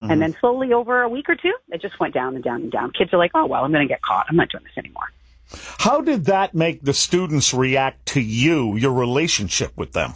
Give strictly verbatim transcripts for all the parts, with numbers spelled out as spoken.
Mm-hmm. And then slowly over a week or two, it just went down and down and down. Kids are like, oh, well, I'm going to get caught. I'm not doing this anymore. How did that make the students react to you, your relationship with them?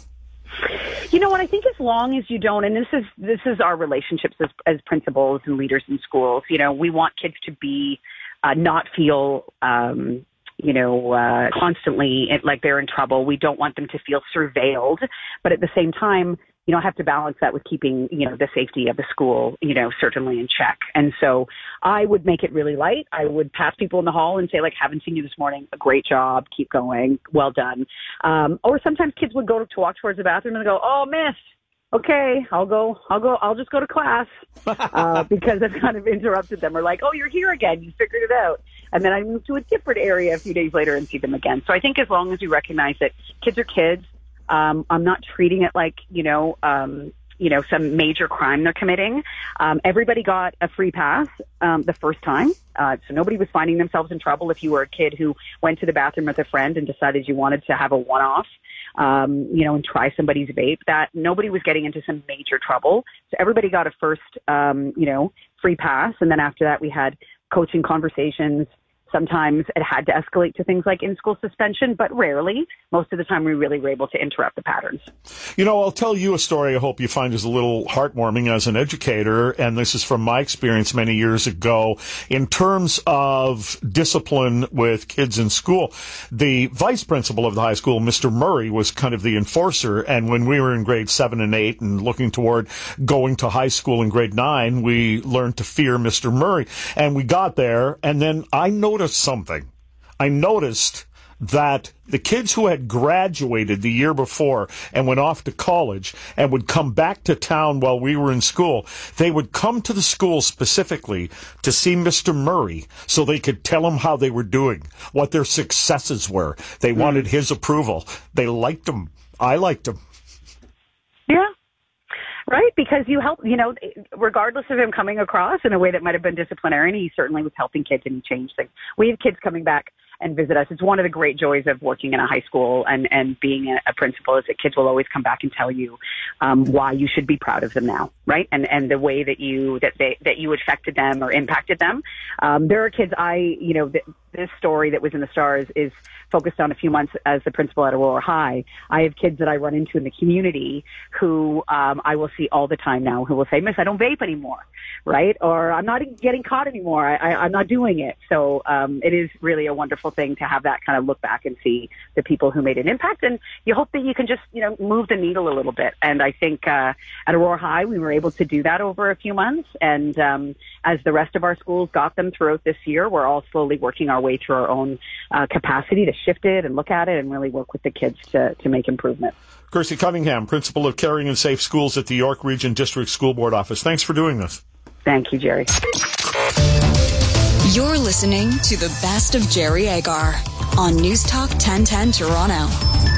You know what? I think as long as you don't, and this is this is our relationships as, as principals and leaders in schools. You know, we want kids to be uh, not feel, um, you know, uh, constantly like they're in trouble. We don't want them to feel surveilled, but at the same time, you know, have to balance that with keeping, you know, the safety of the school, you know, certainly in check. And so I would make it really light. I would pass people in the hall and say, like, haven't seen you this morning. A great job. Keep going. Well done. Um, or sometimes kids would go to, to walk towards the bathroom and go, oh, miss. Okay, I'll go, I'll go, I'll just go to class, uh, because I've kind of interrupted them, or like, oh, you're here again. You figured it out. And then I move to a different area a few days later and see them again. So I think as long as you recognize that kids are kids, Um, I'm not treating it like, you know, um, you know, some major crime they're committing. Um, everybody got a free pass um, the first time. Uh, so nobody was finding themselves in trouble if you were a kid who went to the bathroom with a friend and decided you wanted to have a one-off, um, you know, and try somebody's vape. That nobody was getting into some major trouble. So everybody got a first, um, you know, free pass. And then after that, we had coaching conversations. Sometimes it had to escalate to things like in-school suspension, but rarely. Most of the time, we really were able to interrupt the patterns. You know, I'll tell you a story I hope you find is a little heartwarming as an educator, and this is from my experience many years ago. In terms of discipline with kids in school, the vice principal of the high school, Mister Murray, was kind of the enforcer, and when we were in grade seven and eight and looking toward going to high school in grade nine, we learned to fear Mister Murray, and we got there, and then I noticed something. I noticed that the kids who had graduated the year before and went off to college and would come back to town while we were in school, they would come to the school specifically to see Mister Murray so they could tell him how they were doing, what their successes were. They mm. wanted his approval. They liked him. I liked him. Yeah. Right, because you help, you know, regardless of him coming across in a way that might have been disciplinary, he certainly was helping kids and he changed things. We have kids coming back and visit us. It's one of the great joys of working in a high school and, and being a, a principal is that kids will always come back and tell you um, why you should be proud of them now, right? And and the way that you that they that you affected them or impacted them. Um, there are kids I, you know, th- this story that was in the Stars is focused on a few months as the principal at Aurora High. I have kids that I run into in the community who um, I will see all the time now who will say, Miss, I don't vape anymore, right? Or I'm not getting caught anymore. I, I, I'm not doing it. So um, it is really a wonderful thing to have that kind of look back and see the people who made an impact. And you hope that you can just, you know, move the needle a little bit. And I think uh, at Aurora High, we were able to do that over a few months. And um, as the rest of our schools got them throughout this year, we're all slowly working our way through our own uh, capacity to shift it and look at it and really work with the kids to, to make improvement. Kirsty Cunningham, principal of Caring and Safe Schools at the York Region District School Board Office. Thanks for doing this. Thank you, Jerry. You're listening to the best of Jerry Agar on News Talk ten ten Toronto.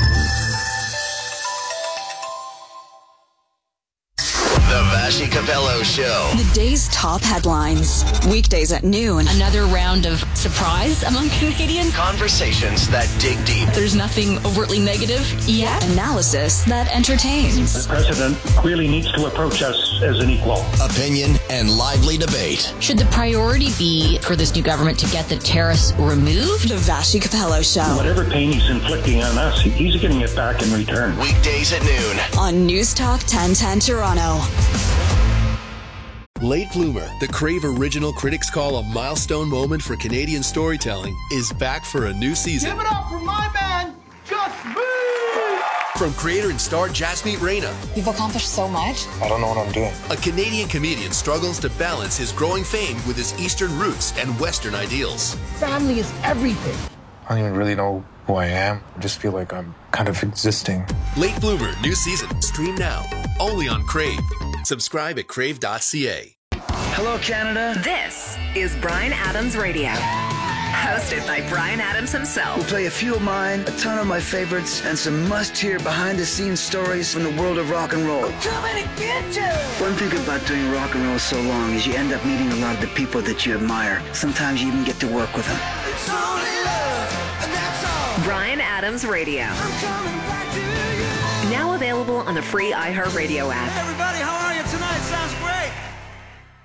The Vassy Capello Show. The day's top headlines. Weekdays at noon. Another round of surprise among Canadians. Conversations that dig deep. There's nothing overtly negative yet. Analysis that entertains. The president clearly needs to approach us as an equal. Opinion and lively debate. Should the priority be for this new government to get the tariffs removed? The Vassy Capello Show. Whatever pain he's inflicting on us, he's getting it back in return. Weekdays at noon. On News Talk ten ten Toronto. Late Bloomer, the Crave original critics call a milestone moment for Canadian storytelling, is back for a new season. Give it up for my man, Gus Boo! From creator and star Jasmeet Reina. You've accomplished so much. I don't know what I'm doing. A Canadian comedian struggles to balance his growing fame with his Eastern roots and Western ideals. Family is everything. I don't even really know who I am. I just feel like I'm kind of existing. Late Bloomer, new season. Stream now. Only on Crave. Subscribe at crave dot c a. Hello, Canada. This is Bryan Adams Radio. Hosted by Bryan Adams himself. We'll play a few of mine, a ton of my favorites, and some must-hear behind-the-scenes stories from the world of rock and roll. I'm coming to get you! One thing about doing rock and roll so long is you end up meeting a lot of the people that you admire. Sometimes you even get to work with them. It's only love, and that's all. Bryan Adams Radio. I'm coming back to you. Now available on the free iHeartRadio app. Everybody